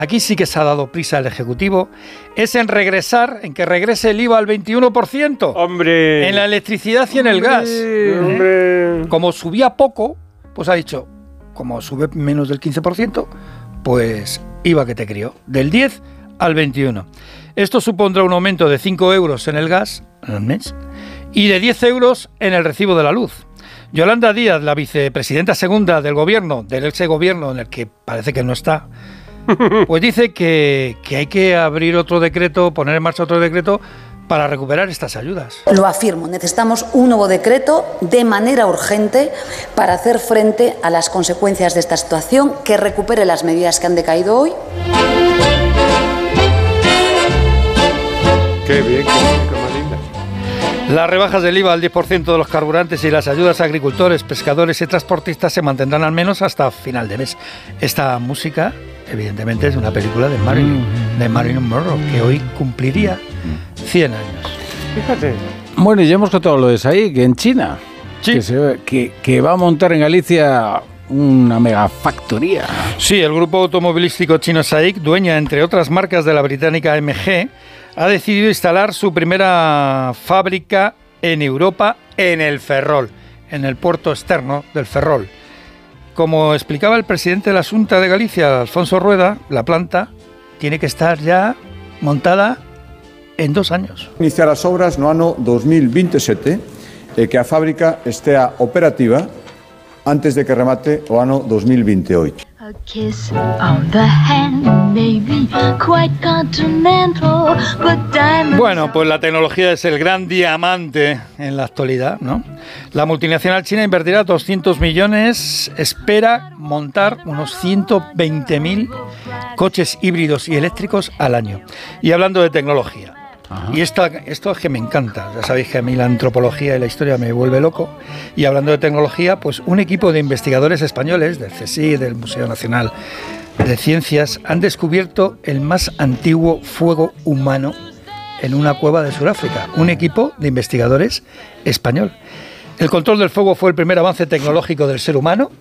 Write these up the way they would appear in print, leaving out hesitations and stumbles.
aquí sí que se ha dado prisa el Ejecutivo, es en que regrese el IVA al 21%. ¡Hombre! En la electricidad y en el gas. ¡Hombre! Como subía poco, pues ha dicho, como sube menos del 15%, pues IVA que te crió, del 10 al 21. Esto supondrá un aumento de 5 euros en el gas al mes y de 10 euros en el recibo de la luz. Yolanda Díaz, la vicepresidenta segunda del gobierno, del ex-gobierno en el que parece que no está, pues dice que hay que abrir otro decreto, poner en marcha otro decreto para recuperar estas ayudas. Lo afirmo, necesitamos un nuevo decreto de manera urgente para hacer frente a las consecuencias de esta situación, que recupere las medidas que han decaído hoy. ¡Qué bien, qué más linda! Las rebajas del IVA al 10% de los carburantes y las ayudas a agricultores, pescadores y transportistas se mantendrán al menos hasta final de mes. Esta música, evidentemente, es una película de Marilyn Monroe, que hoy cumpliría 100 años. Fíjate. Bueno, y ya hemos contado lo de SAIC en China, Sí. que va a montar en Galicia una megafactoría. Sí, el grupo automovilístico chino SAIC, dueña entre otras marcas de la británica MG, ha decidido instalar su primera fábrica en Europa en el Ferrol, en el puerto externo del Ferrol. Como explicaba el presidente de la Xunta de Galicia, Alfonso Rueda, la planta tiene que estar ya montada en 2 años. Iniciar as obras no ano 2027 e que a fábrica estea operativa antes de que remate o ano 2028. A kiss on the hand, maybe quite continental, but diamonds. Bueno, pues la tecnología es el gran diamante en la actualidad, ¿no? La multinacional china invertirá 200 millones, espera montar unos 120.000 coches híbridos y eléctricos al año. Y hablando de tecnología, y esto es que me encanta, ya sabéis que a mí la antropología y la historia me vuelve loco, y hablando de tecnología, pues un equipo de investigadores españoles del CSIC, del Museo Nacional de Ciencias, han descubierto el más antiguo fuego humano en una cueva de Sudáfrica, un equipo de investigadores español. El control del fuego fue el primer avance tecnológico del ser humano.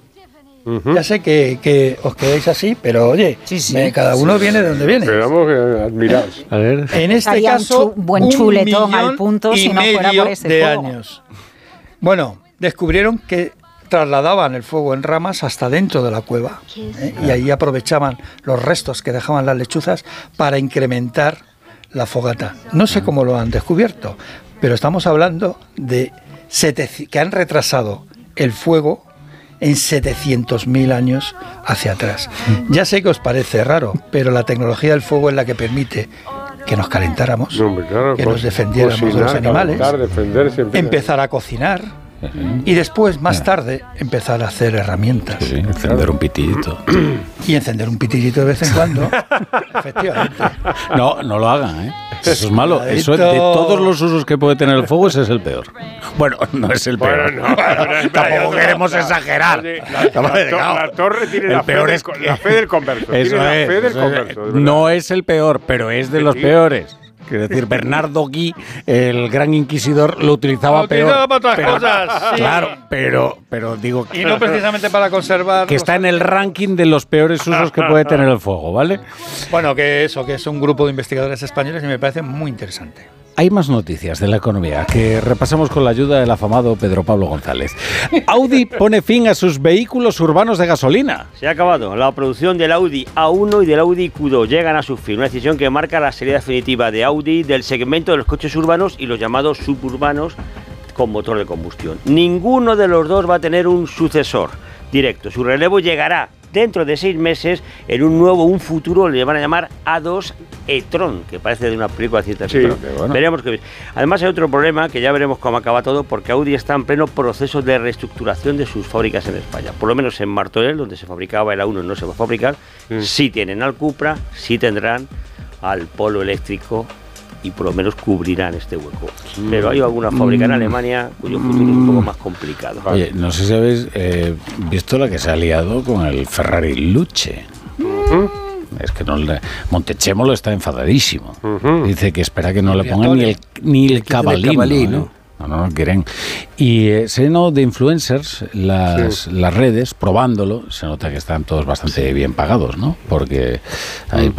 Ya sé que os quedáis así, pero oye, cada uno viene de donde viene. Esperamos que admiraos. A ver. En este caso, buen chuletón al punto, si no fuera por ese de fuego. años. Bueno, descubrieron que trasladaban el fuego en ramas hasta dentro de la cueva, y ahí aprovechaban los restos que dejaban las lechuzas para incrementar la fogata. No sé cómo lo han descubierto, pero estamos hablando de que han retrasado el fuego en 700.000 años hacia atrás. Ya sé que os parece raro, pero la tecnología del fuego es la que permite que nos calentáramos, Claro, que nos defendiéramos de los animales, empezar a cocinar y después, más tarde, empezar a hacer herramientas. Sí, encender un pitillito. Y encender un pitillito de vez en cuando. Efectivamente. No lo hagan, ¿eh? Eso es malo. Eso, de todos los usos que puede tener el fuego, ese es el peor. Bueno, no es el peor. Tampoco queremos exagerar. La torre tiene la fe del converso. No es el peor, pero es de los peores. Quiero decir, Bernardo Gui, el gran inquisidor, lo utilizaba peor. Para otras cosas, sí. Claro, pero digo que... Y no precisamente para conservar... Que está en el ranking de los peores usos que puede tener el fuego, ¿vale? Bueno, que es un grupo de investigadores españoles y me parece muy interesante. Hay más noticias de la economía que repasamos con la ayuda del afamado Pedro Pablo González. Audi pone fin a sus vehículos urbanos de gasolina. Se ha acabado. La producción del Audi A1 y del Audi Q2 llegan a su fin. Una decisión que marca la salida definitiva de Audi del segmento de los coches urbanos y los llamados suburbanos con motor de combustión. Ninguno de los dos va a tener un sucesor directo. Su relevo llegará dentro de 6 meses en un futuro, le van a llamar A2 e-tron, que parece de una película de ciencia ficción. Bueno. Veremos qué. Además hay otro problema, que ya veremos cómo acaba todo, porque Audi está en pleno proceso de reestructuración de sus fábricas en España. Por lo menos en Martorell, donde se fabricaba el A1, no se va a fabricar. Sí tienen al Cupra, sí tendrán al Polo eléctrico, y por lo menos cubrirán este hueco. Pero hay alguna fábrica en Alemania cuyo futuro es un poco más complicado. Oye, no sé si habéis visto la que se ha liado con el Ferrari Luce. Es que Montechémolo está enfadadísimo. Dice que espera que no le pongan ni el cabalino. No quieren. Y se nota de influencers, las redes, probándolo, se nota que están todos bastante bien pagados, ¿no? Porque hay